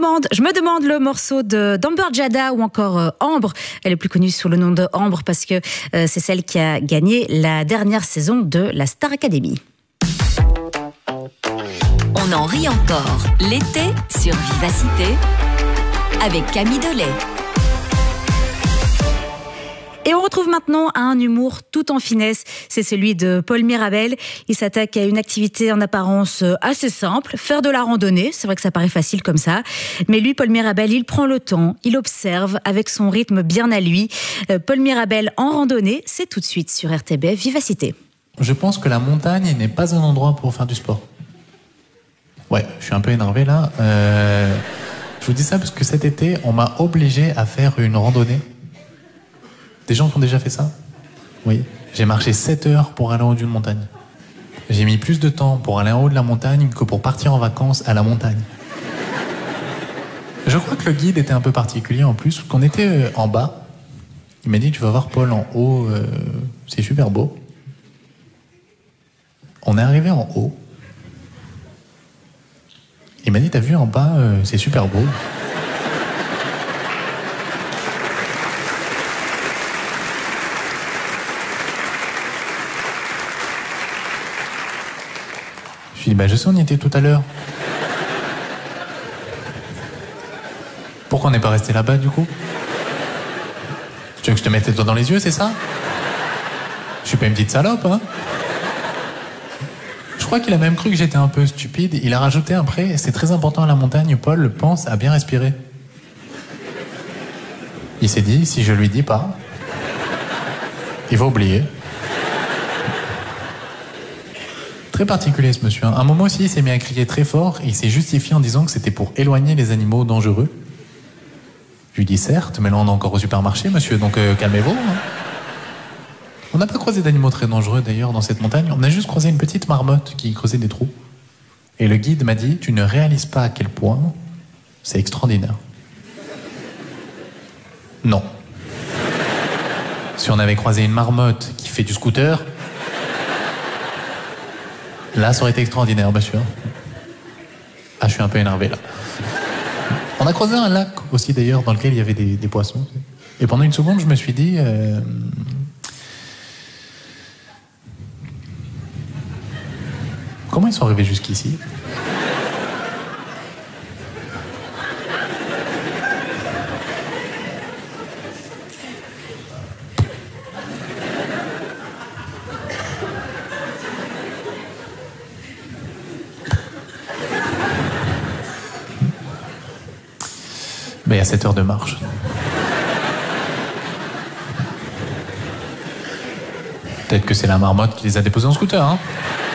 Je me demande le morceau d'Amber Jada ou encore Ambre. Elle est plus connue sous le nom de Ambre parce que c'est celle qui a gagné la dernière saison de la Star Academy. On en rit encore l'été sur Vivacité avec Camille Delay. Et on retrouve maintenant un humour tout en finesse, c'est celui de Paul Mirabel. Il s'attaque à une activité en apparence assez simple, faire de la randonnée. C'est vrai que ça paraît facile comme ça, mais lui, Paul Mirabel, il prend le temps, il observe avec son rythme bien à lui. Paul Mirabel en randonnée, c'est tout de suite sur RTBF Vivacité. Je pense que la montagne n'est pas un endroit pour faire du sport. Ouais, je suis un peu énervé là. Je vous dis ça parce que cet été, on m'a obligé à faire une randonnée. Des gens qui ont déjà fait ça? Oui. J'ai marché 7 heures pour aller en haut d'une montagne. J'ai mis plus de temps pour aller en haut de la montagne que pour partir en vacances à la montagne. Je crois que le guide était un peu particulier en plus, parce qu'on était en bas. Il m'a dit, tu vas voir Paul en haut, c'est super beau. On est arrivé en haut. Il m'a dit, t'as vu en bas, c'est super beau. Je lui ai dit, je sais, on y était tout à l'heure. Pourquoi on n'est pas resté là-bas, du coup? Tu veux que je te mette les doigts dans les yeux, c'est ça? Je suis pas une petite salope, hein? Je crois qu'il a même cru que j'étais un peu stupide. Il a rajouté après, c'est très important à la montagne, Paul pense à bien respirer. Il s'est dit, si je lui dis pas, il va oublier. Très particulier ce monsieur. À un moment aussi, il s'est mis à crier très fort et il s'est justifié en disant que c'était pour éloigner les animaux dangereux. Je lui dis certes, mais là on est encore au supermarché, monsieur, donc calmez-vous. Hein. On n'a pas croisé d'animaux très dangereux d'ailleurs dans cette montagne. On a juste croisé une petite marmotte qui creusait des trous. Et le guide m'a dit, tu ne réalises pas à quel point c'est extraordinaire. Non. Si on avait croisé une marmotte qui fait du scooter, là, ça aurait été extraordinaire, monsieur. Ah, je suis un peu énervé, là. On a croisé un lac aussi, d'ailleurs, dans lequel il y avait des poissons. Et pendant une seconde, je me suis dit... Comment ils sont arrivés jusqu'ici? Il y a 7 heures de marche. Peut-être que c'est la marmotte qui les a déposés en scooter, hein.